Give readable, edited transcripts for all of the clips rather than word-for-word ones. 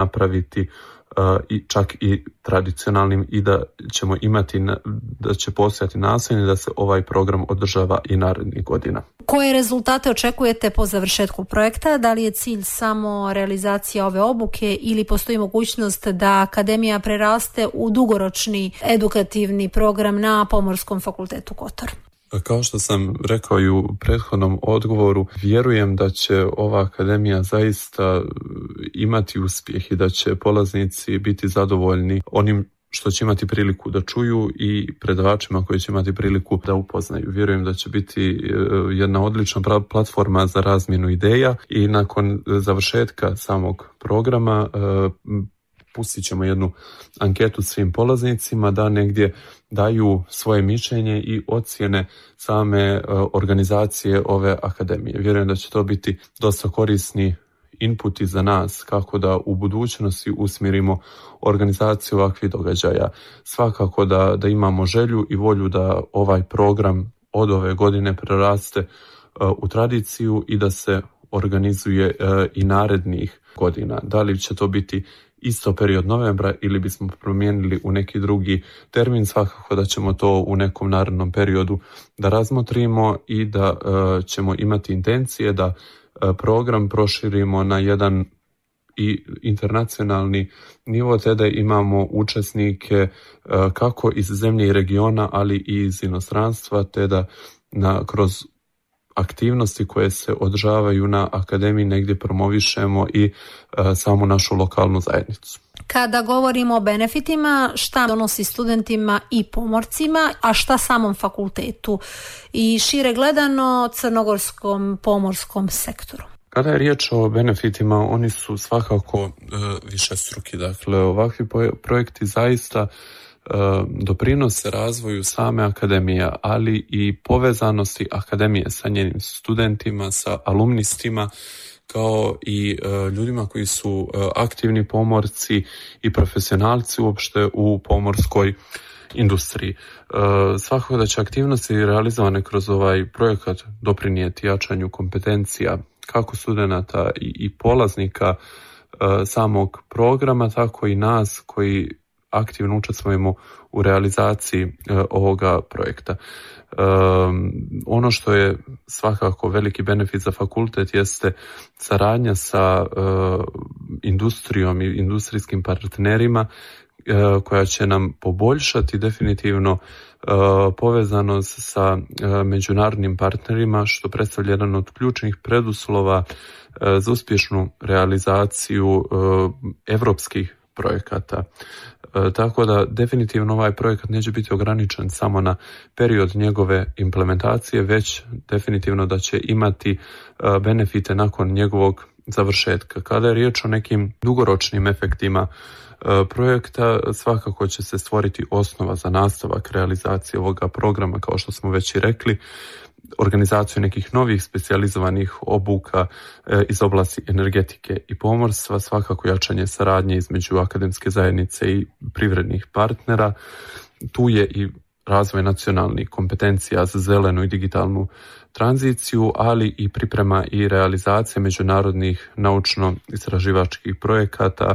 napraviti i čak i tradicionalnim i da ćemo imati, da će postojati nastojanje da se ovaj program održava i narednih godina. Koje rezultate očekujete po završetku projekta? Da li je cilj samo realizacija ove obuke ili postoji mogućnost da akademija preraste u dugoročni edukativni program na Pomorskom fakultetu Kotor? Kao što sam rekao i u prethodnom odgovoru, vjerujem da će ova akademija zaista imati uspjeh i da će polaznici biti zadovoljni onim što će imati priliku da čuju i predavačima koji će imati priliku da upoznaju. Vjerujem da će biti jedna odlična platforma za razmjenu ideja i nakon završetka samog programa pustit ćemo jednu anketu svim polaznicima da negdje daju svoje mišljenje i ocjene same organizacije ove akademije. Vjerujem da će to biti dosta korisni inputi za nas kako da u budućnosti usmjerimo organizaciju ovakvih događaja. Svakako da imamo želju i volju da ovaj program od ove godine preraste u tradiciju i da se organizuje i narednih godina. Da li će to biti isto period novembra ili bismo promijenili u neki drugi termin, svakako da ćemo to u nekom narednom periodu da razmotrimo i da ćemo imati intencije da program proširimo na jedan i internacionalni nivo, te da imamo učesnike kako iz zemlje i regiona, ali i iz inostranstva, te da kroz aktivnosti koje se održavaju na akademiji negdje promovišemo i samu našu lokalnu zajednicu. Kada govorimo o benefitima, šta donosi studentima i pomorcima, a šta samom fakultetu i šire gledano crnogorskom pomorskom sektoru? Kada je riječ o benefitima, oni su svakako višestruki. Dakle, ovakvi projekti zaista doprinose razvoju same akademije, ali i povezanosti akademije sa njenim studentima, sa alumnistima, kao i ljudima koji su aktivni pomorci i profesionalci uopšte u pomorskoj industriji. Svakako da će aktivnosti realizovane kroz ovaj projekat doprinijeti jačanju kompetencija kako studenata i polaznika samog programa, tako i nas koji aktivno učestvujemo u realizaciji ovoga projekta. Ono što je svakako veliki benefit za fakultet jeste saradnja sa industrijom i industrijskim partnerima koja će nam poboljšati definitivno povezanost sa međunarodnim partnerima, što predstavlja jedan od ključnih preduslova za uspješnu realizaciju evropskih projekata. Tako da definitivno ovaj projekat neće biti ograničen samo na period njegove implementacije, već definitivno da će imati benefite nakon njegovog završetka. Kada je riječ o nekim dugoročnim efektima projekta, svakako će se stvoriti osnova za nastavak realizacije ovoga programa, kao što smo već i rekli, organizaciju nekih novih specijalizovanih obuka iz oblasti energetike i pomorstva, svakako jačanje saradnje između akademske zajednice i privrednih partnera. Tu je i razvoj nacionalnih kompetencija za zelenu i digitalnu tranziciju, ali i priprema i realizacija međunarodnih naučno-istraživačkih projekata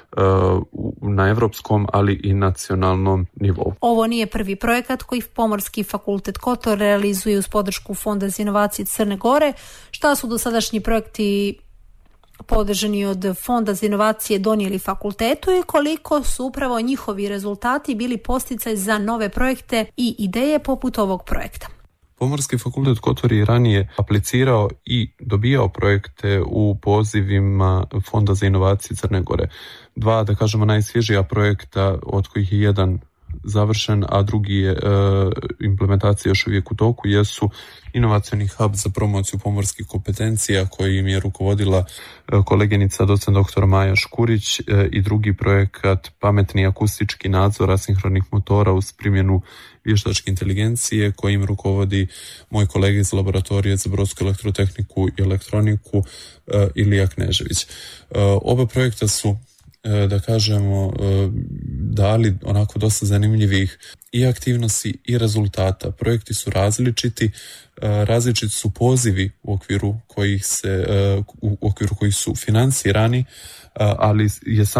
na evropskom, ali i nacionalnom nivou. Ovo nije prvi projekat koji Pomorski fakultet Kotor realizuje uz podršku Fonda za inovacije Crne Gore. Šta su dosadašnji projekti podržani od Fonda za inovacije donijeli fakultetu i koliko su upravo njihovi rezultati bili podsticaj za nove projekte i ideje poput ovog projekta? Pomorski fakultet Kotor je ranije aplicirao i dobijao projekte u pozivima Fonda za inovacije Crne Gore. Dva, da kažemo, najsvježija projekta, od kojih je jedan završen, a drugi je implementacija još uvijek u toku, jesu inovacioni hub za promociju pomorskih kompetencija kojim je rukovodila koleginica docent dr. Maja Škurić i drugi projekat pametni akustički nadzor asinhronih motora uz primjenu vještačke inteligencije kojim rukovodi moj kolega iz laboratorije za brodsku elektrotehniku i elektroniku Ilija Knežević. Oba projekta su, da kažemo, dali onako dosta zanimljivih i aktivnosti i rezultata. Projekti su različiti su pozivi u okviru kojih su financirani, ali je